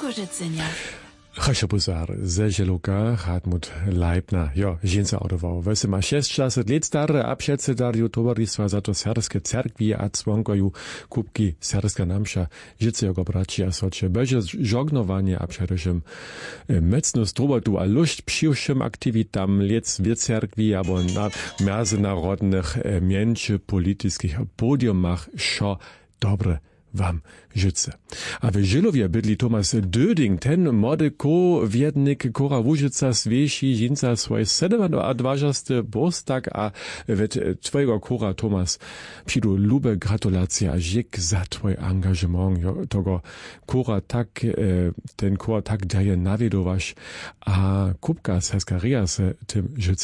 Kożycenia. Chaszopusar ze Żeluka, Hartmut Leibner, jo, ženca odował. Wese ma 6 lat stare abšedsedar towarzystwa za to serskie cerkwi a cłonkoju kubki serska namsza życego bracia socie. Beże żognowanie abšedešem mecnu strobotu a luść przyjszym aktivitam lec w cerkwi abo na międzynarodnych między politycznych podiumach szo dobre wam życie. A w Żylowie bydli Thomas Döding, ten młody ko-wiednik Kora Łużyca zwieści ženca swoje 27. bostak, a wet twojego Kora Thomas przydu lube gratulacje a dzięk za twój angażement. Tego Kora tak, ten Kor tak daje nawiedowasz, a kubka Saskaria se tym życie